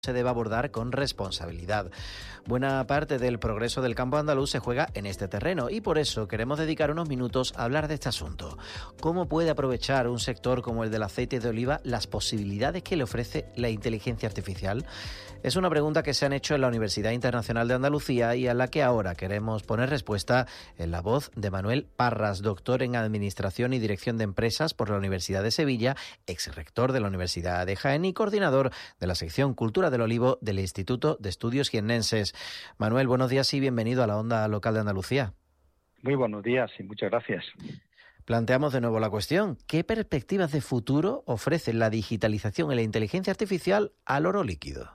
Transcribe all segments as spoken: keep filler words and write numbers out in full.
se debe abordar con responsabilidad. Buena parte del progreso del campo andaluz se juega en este terreno y por eso queremos dedicar unos minutos a hablar de este asunto. ¿Cómo puede aprovechar un sector como el del aceite de oliva las posibilidades que le ofrece la inteligencia artificial? Es una pregunta que se han hecho en la Universidad Internacional de Andalucía y a la que ahora queremos poner respuesta en la voz de Manuel Parras, doctor en Administración y Dirección de Empresas por la Universidad de Sevilla, exrector de la Universidad de Jaén y coordinador de la sección Cultura del Olivo del Instituto de Estudios Jiennenses. Manuel, buenos días y bienvenido a la Onda Local de Andalucía. Muy buenos días y muchas gracias. Planteamos de nuevo la cuestión. ¿Qué perspectivas de futuro ofrecen la digitalización y la inteligencia artificial al oro líquido?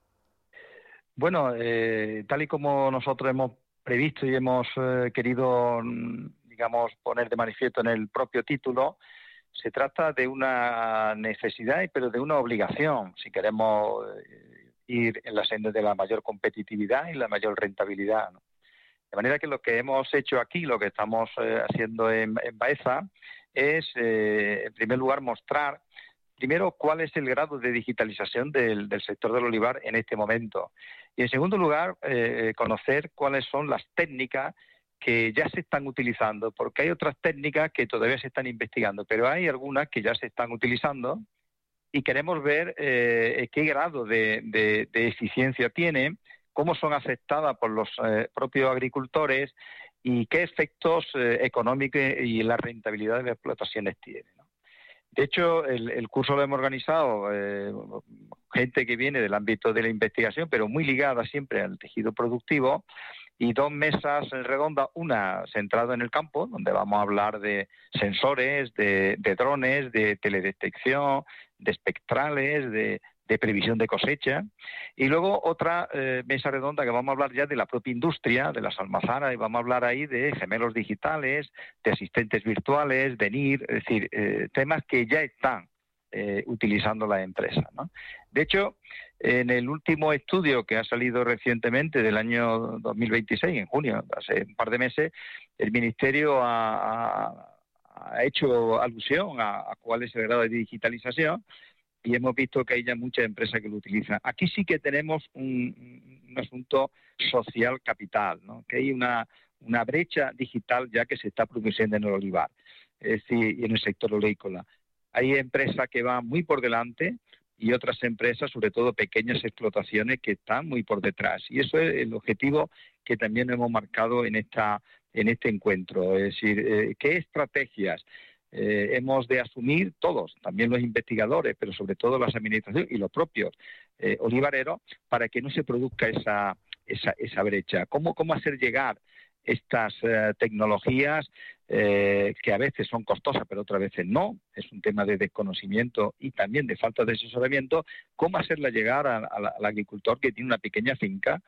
Bueno, eh, tal y como nosotros hemos previsto y hemos eh, querido, digamos, poner de manifiesto en el propio título, se trata de una necesidad, pero de una obligación, si queremos eh, ir en la senda de la mayor competitividad y la mayor rentabilidad, ¿no? De manera que lo que hemos hecho aquí, lo que estamos eh, haciendo en, en Baeza, es, eh, en primer lugar, mostrar primero, cuál es el grado de digitalización del, del sector del olivar en este momento. Y, en segundo lugar, eh, conocer cuáles son las técnicas que ya se están utilizando, porque hay otras técnicas que todavía se están investigando, pero hay algunas que ya se están utilizando y queremos ver eh, qué grado de, de, de eficiencia tienen, cómo son aceptadas por los eh, propios agricultores y qué efectos eh, económicos y la rentabilidad de las explotaciones tienen, ¿no? De hecho, el, el curso lo hemos organizado eh, gente que viene del ámbito de la investigación, pero muy ligada siempre al tejido productivo, y dos mesas redondas, una centrada en el campo, donde vamos a hablar de sensores, de, de drones, de teledetección, de espectrales, de, de previsión de cosecha, y luego otra eh, mesa redonda que vamos a hablar ya de la propia industria, de las almazaras, y vamos a hablar ahí de gemelos digitales, de asistentes virtuales, de N I R, es decir, eh, temas que ya están eh, utilizando las empresas, ¿no? De hecho, en el último estudio que ha salido recientemente del año dos mil veintiséis, en junio, hace un par de meses, el Ministerio ha, ha, ha hecho alusión a, a cuál es el grado de digitalización, y hemos visto que hay ya muchas empresas que lo utilizan. Aquí sí que tenemos un, un asunto social capital, ¿no? Que hay una, una brecha digital ya que se está produciendo en el olivar, es decir, y en el sector oleícola. Hay empresas que van muy por delante y otras empresas, sobre todo pequeñas explotaciones, que están muy por detrás. Y eso es el objetivo que también hemos marcado en esta en este encuentro. Es decir, eh, ¿qué estrategias Eh, hemos de asumir todos, también los investigadores, pero sobre todo las administraciones y los propios eh, olivareros, para que no se produzca esa esa, esa brecha? ¿Cómo, cómo hacer llegar estas eh, tecnologías eh, que a veces son costosas, pero otras veces no? Es un tema de desconocimiento y también de falta de asesoramiento. ¿Cómo hacerla llegar a, a la, al agricultor que tiene una pequeña finca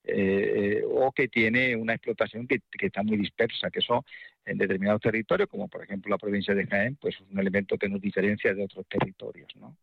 eh, o que tiene una explotación que, que está muy dispersa, que eso en determinados territorios, como por ejemplo la provincia de Jaén, pues es un elemento que nos diferencia de otros territorios, ¿no?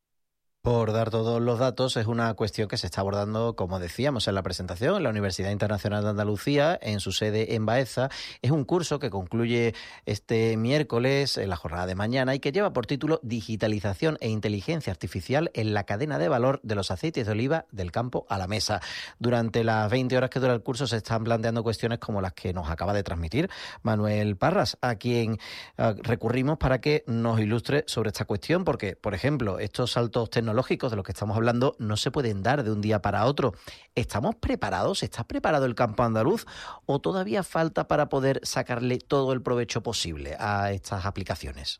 Por dar todos los datos, es una cuestión que se está abordando, como decíamos en la presentación, en la Universidad Internacional de Andalucía, en su sede en Baeza. Es un curso que concluye este miércoles, en la jornada de mañana, y que lleva por título Digitalización e Inteligencia Artificial en la cadena de valor de los aceites de oliva del campo a la mesa. Durante las veinte horas que dura el curso se están planteando cuestiones como las que nos acaba de transmitir Manuel Parras, a quien uh, recurrimos para que nos ilustre sobre esta cuestión, porque, por ejemplo, estos saltos tecnológicos de los que estamos hablando no se pueden dar de un día para otro. ¿Estamos preparados? ¿Está preparado el campo andaluz o todavía falta para poder sacarle todo el provecho posible a estas aplicaciones?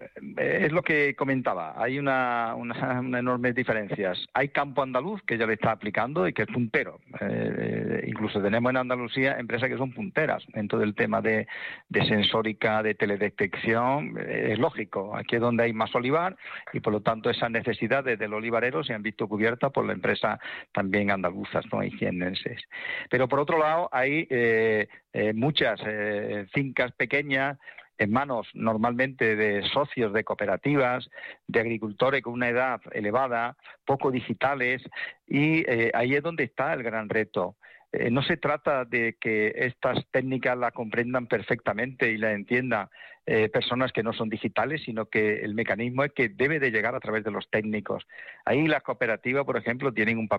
Es lo que comentaba, hay una, una, una enormes diferencias. Hay campo andaluz que ya le está aplicando y que es puntero. Eh, incluso tenemos en Andalucía empresas que son punteras en todo el tema de, de sensórica, de teledetección. Eh, es lógico, aquí es donde hay más olivar y por lo tanto esas necesidades del olivarero se han visto cubiertas por la empresa también andaluzas, ¿no? Y jiennenses. Pero por otro lado hay eh, eh, muchas eh, fincas pequeñas en manos normalmente de socios de cooperativas, de agricultores con una edad elevada, poco digitales, y eh, ahí es donde está el gran reto. Eh, no se trata de que estas técnicas las comprendan perfectamente y las entiendan eh, personas que no son digitales, sino que el mecanismo es que debe de llegar a través de los técnicos. Ahí las cooperativas, por ejemplo, tienen un papel